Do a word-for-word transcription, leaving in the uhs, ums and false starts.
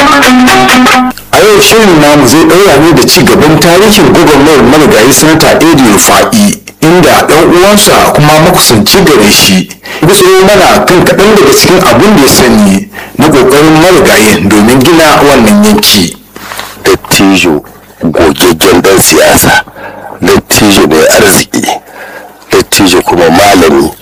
A yau shirin namu zai ɗaura ne da ci gaban tarihin gwagwarmayar marigayi sanata Eddie Rufa'i, inda ɗan uwansa kuma makusanci gare shi gutsuro mana kan kaɗan daga cikin abin da ya sani na ƙoƙarin marigayin domin gina wannan yanki. Dattijo gogaggen ɗan siyasa, dattijo mai arziki, dattijo kuma malami,